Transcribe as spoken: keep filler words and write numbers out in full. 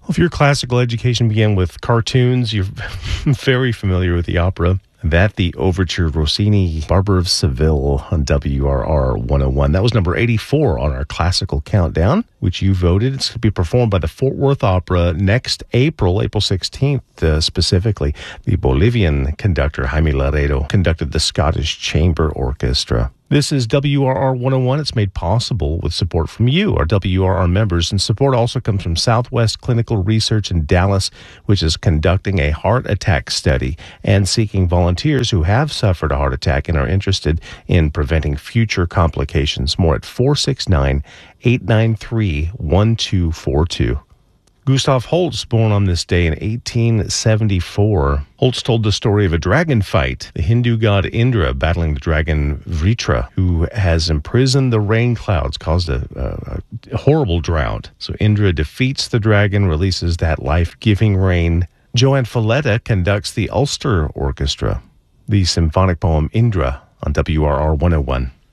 Well, if your classical education began with cartoons, you're very familiar with the opera. That, the Overture Rossini, Barber of Seville on W R R one oh one. That was number eighty-four on our classical countdown, which you voted. It's going to be performed by the Fort Worth Opera next April, April sixteenth, uh, specifically. The Bolivian conductor Jaime Laredo conducted the Scottish Chamber Orchestra. This is W R R one oh one. It's made possible with support from you, our W R R members, and support also comes from Southwest Clinical Research in Dallas, which is conducting a heart attack study and seeking volunteers who have suffered a heart attack and are interested in preventing future complications. More at four six nine, eight nine three, one two four two. Gustav Holst, born on this day in eighteen seventy-four. Holst told the story of a dragon fight, the Hindu god Indra battling the dragon Vritra, who has imprisoned the rain clouds, caused a, a, a horrible drought. So Indra defeats the dragon, releases that life-giving rain. Joanne Falletta conducts the Ulster Orchestra, the symphonic poem Indra on W R R one oh one.